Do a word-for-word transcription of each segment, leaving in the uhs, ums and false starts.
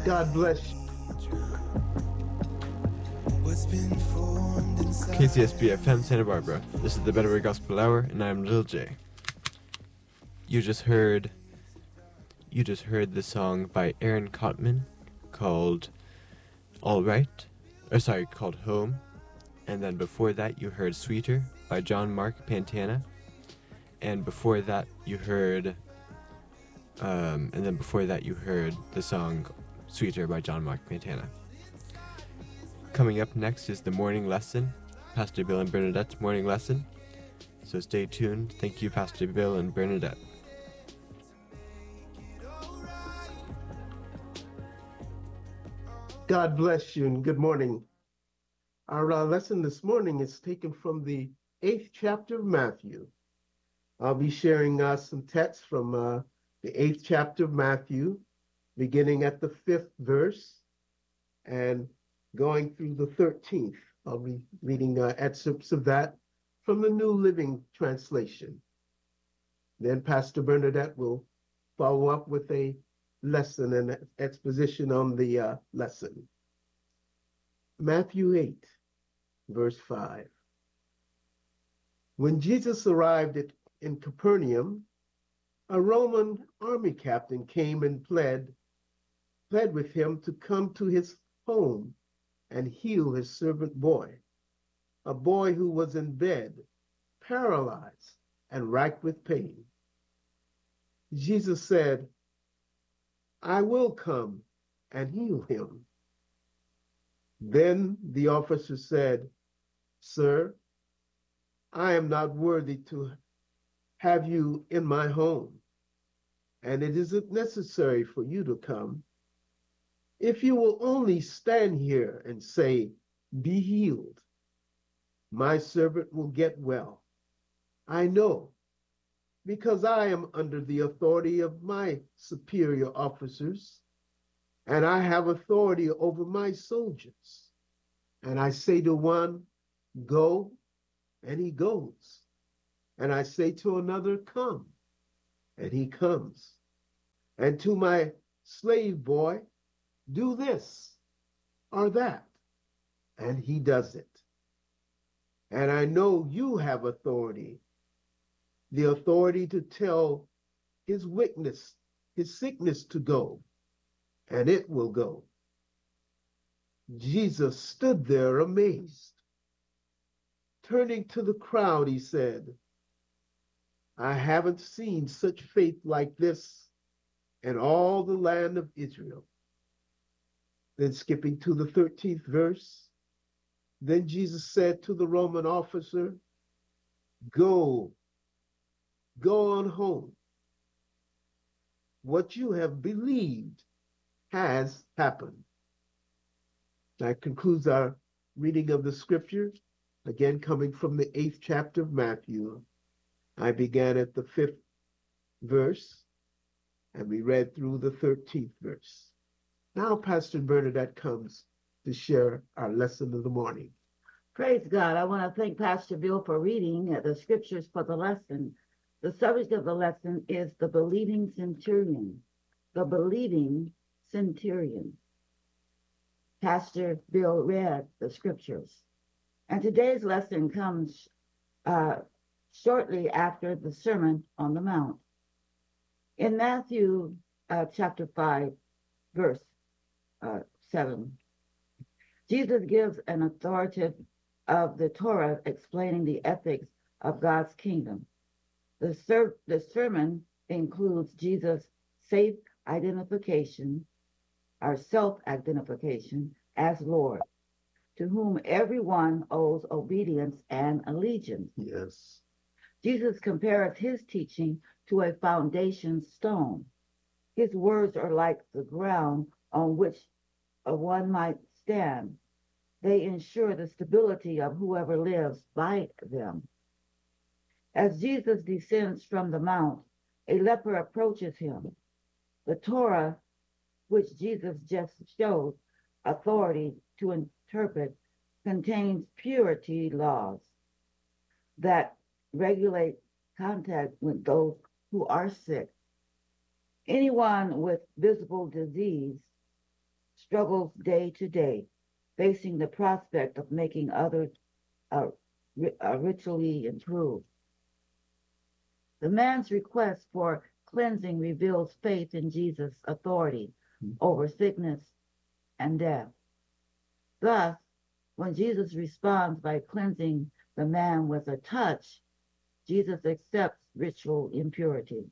God bless you. K C S B F M Santa Barbara. This is the Better Way Gospel Hour, and I'm Lil J. You just heard, you just heard the song by Aaron Cotman called "All Right," or sorry, called "Home," and then before that you heard "Sweeter" by John Mark Pantana, and before that you heard, um, and then before that you heard the song "Sweeter" by John Mark Pantana. Coming up next is the morning lesson, Pastor Bill and Bernadette's morning lesson. So stay tuned. Thank you, Pastor Bill and Bernadette. God bless you and good morning. Our uh, lesson this morning is taken from the eighth chapter of Matthew. I'll be sharing uh, some text from uh, the eighth chapter of Matthew, beginning at the fifth verse and going through the thirteenth. I'll be reading uh, excerpts of that from the New Living Translation. Then Pastor Bernadette will follow up with a lesson and exposition on the uh, lesson. Matthew eight, verse five. When Jesus arrived at, in Capernaum, a Roman army captain came and pled, pled with him to come to his home and heal his servant boy, a boy who was in bed, paralyzed and racked with pain. Jesus said, "I will come and heal him." Then the officer said, "Sir, I am not worthy to have you in my home, and it isn't necessary for you to come. If you will only stand here and say, 'Be healed,' my servant will get well. I know, because I am under the authority of my superior officers, and I have authority over my soldiers. And I say to one, 'Go,' and he goes. And I say to another, 'Come,' and he comes. And to my slave boy, 'Do this or that,' and he does it. And I know you have authority, the authority to tell his weakness, his sickness to go, and it will go." Jesus stood there amazed. Turning to the crowd, he said, "I haven't seen such faith like this in all the land of Israel." Then skipping to the thirteenth verse, then Jesus said to the Roman officer, "Go, go on home. What you have believed has happened." That concludes our reading of the scripture, again coming from the eighth chapter of Matthew. I began at the fifth verse, and we read through the thirteenth verse. Now Pastor Bernadette comes to share our lesson of the morning. Praise God. I want to thank Pastor Bill for reading the scriptures for the lesson. The subject of the lesson is the believing centurion. The believing centurion. Pastor Bill read the scriptures. And today's lesson comes uh, shortly after the Sermon on the Mount. In Matthew uh, chapter five, verse uh, seven, Jesus gives an authoritative of the Torah explaining the ethics of God's kingdom. The, ser- the sermon includes Jesus' safe identification, our self-identification as Lord, to whom everyone owes obedience and allegiance. Yes. Jesus compares his teaching to a foundation stone. His words are like the ground on which one might stand. They ensure the stability of whoever lives by them. As Jesus descends from the mount, a leper approaches him. The Torah, which Jesus just showed authority to interpret, contains purity laws that regulate contact with those who are sick. Anyone with visible disease struggles day to day, facing the prospect of making others uh, uh, ritually improved. The man's request for cleansing reveals faith in Jesus' authority mm-hmm. over sickness and death. Thus, when Jesus responds by cleansing the man with a touch, Jesus accepts ritual impurity.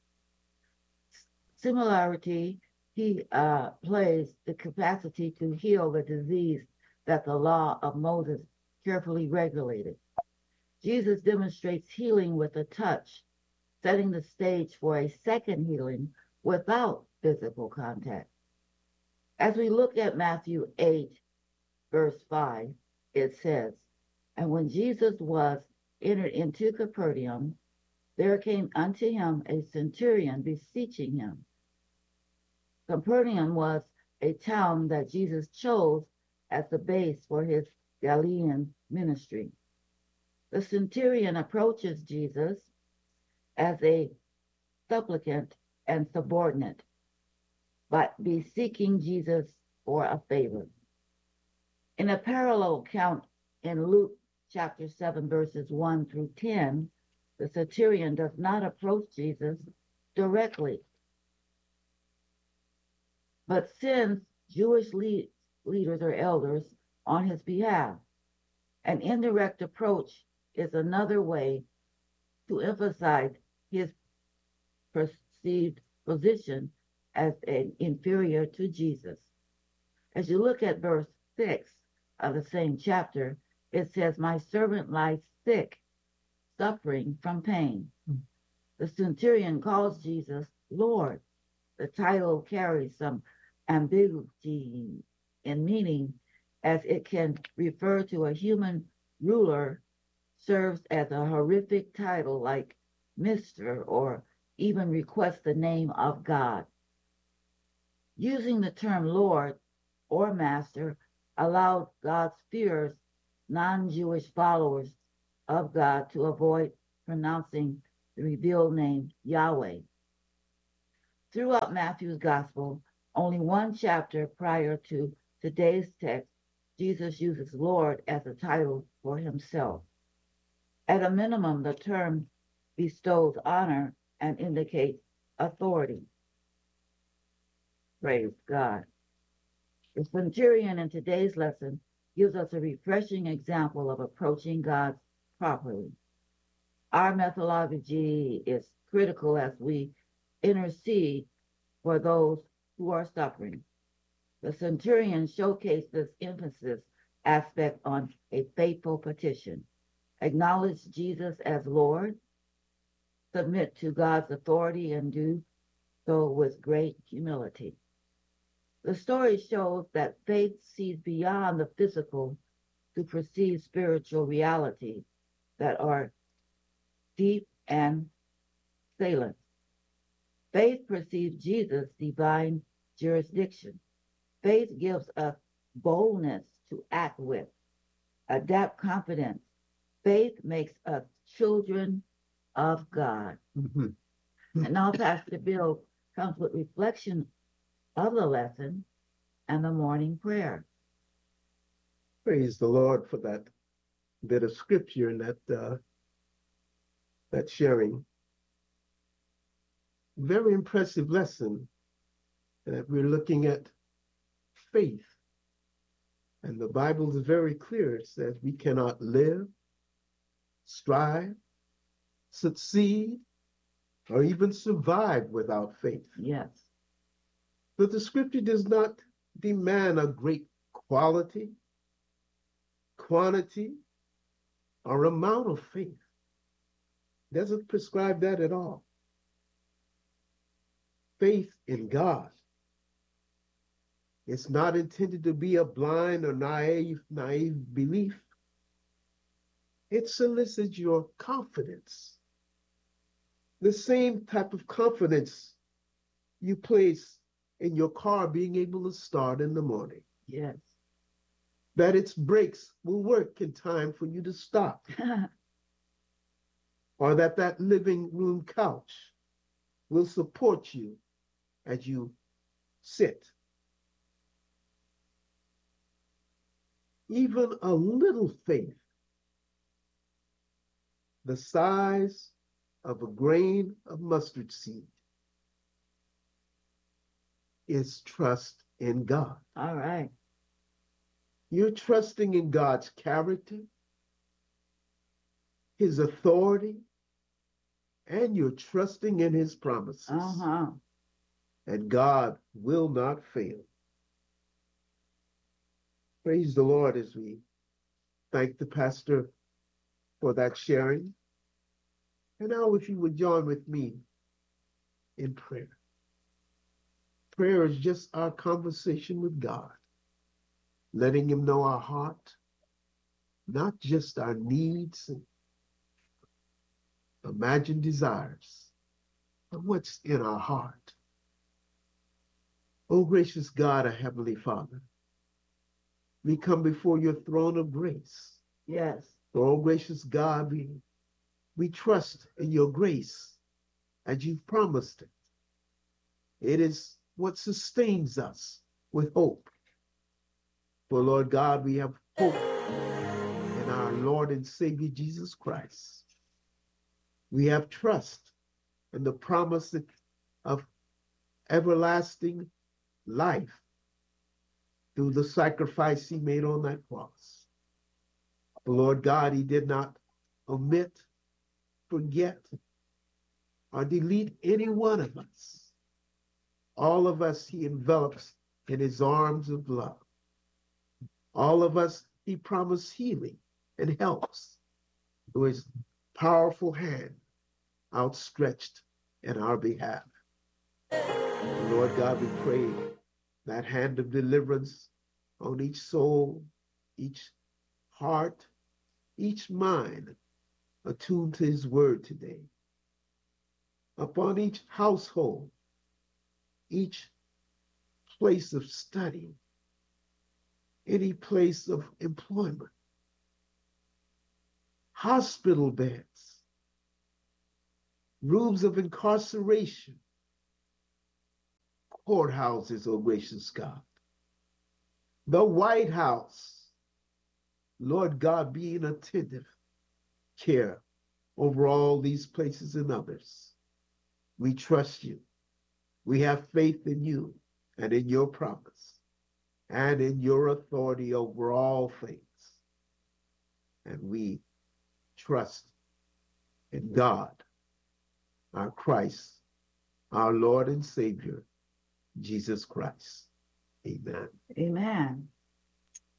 Similarity, he uh, plays the capacity to heal the disease that the law of Moses carefully regulated. Jesus demonstrates healing with a touch, setting the stage for a second healing without physical contact. As we look at Matthew eight, verse five, it says, "And when Jesus was entered into Capernaum, there came unto him a centurion beseeching him." Capernaum was a town that Jesus chose as the base for his Galilean ministry. The centurion approaches Jesus as a supplicant and subordinate, but beseeching Jesus for a favor. In a parallel account in Luke chapter seven, verses one through ten, the centurion does not approach Jesus directly, but sends Jewish lead, leaders or elders on his behalf. An indirect approach is another way to emphasize his perceived position as an inferior to Jesus. As you look at verse six of the same chapter, it says, "My servant lies sick, suffering from pain." Mm-hmm. The centurion calls Jesus Lord. The title carries some ambiguity in meaning, as it can refer to a human ruler, serves as a horrific title like Mister, or even requests the name of God. Using the term Lord or Master allowed God's fears non-Jewish followers of God to avoid pronouncing the revealed name Yahweh. Throughout Matthew's gospel, only one chapter prior to today's text, Jesus uses Lord as a title for himself. At a minimum, the term bestows honor and indicates authority. Praise God. The centurion in today's lesson gives us a refreshing example of approaching God properly. Our methodology is critical as we intercede for those who are suffering. The centurion showcased this emphasis aspect on a faithful petition. Acknowledge Jesus as Lord, submit to God's authority, and do so with great humility. The story shows that faith sees beyond the physical to perceive spiritual realities that are deep and salient. Faith perceives Jesus' divine jurisdiction. Faith gives us boldness to act with, adapt confidence. Faith makes us children of God. Mm-hmm. And now Pastor Bill comes with reflection of the lesson and the morning prayer. Praise the Lord for that bit of scripture and that uh, that sharing. Very impressive lesson that we're looking at faith. And the Bible is very clear. It says we cannot live, strive, succeed, or even survive without faith. Yes. But the scripture does not demand a great quality, quantity, or amount of faith. It doesn't prescribe that at all. Faith in God is not intended to be a blind or naive, naive belief. It solicits your confidence. The same type of confidence you place in your car being able to start in the morning. Yes. That its brakes will work in time for you to stop. Or that that living room couch will support you as you sit. even a little faith, the size of a grain of mustard seed, is trust in God. All right. You're trusting in God's character, his authority, and you're trusting in his promises. Uh-huh. And God will not fail. Praise the Lord as we thank the pastor for that sharing. And now if you would join with me in prayer. Prayer is just our conversation with God, letting him know our heart, not just our needs and imagined desires, but what's in our heart. Oh, gracious God, our Heavenly Father, we come before your throne of grace. Yes. Oh, gracious God, we, we trust in your grace as you've promised it. It is what sustains us with hope. For Lord God, we have hope in our Lord and Savior Jesus Christ. We have trust in the promise of everlasting life through the sacrifice he made on that cross. The Lord God, he did not omit, forget, or delete any one of us. All of us he envelops in his arms of love. All of us he promised healing and helps through his powerful hand outstretched in our behalf. Lord God, we pray that hand of deliverance on each soul, each heart, each mind attuned to his word today. Upon each household, each place of study, any place of employment, hospital beds, rooms of incarceration, courthouses, oh gracious God, the White House, Lord God, being attentive care over all these places and others. We trust you. We have faith in you and in your promise and in your authority over all things. And we trust in God, our Christ, our Lord and Savior, Jesus Christ. Amen. Amen.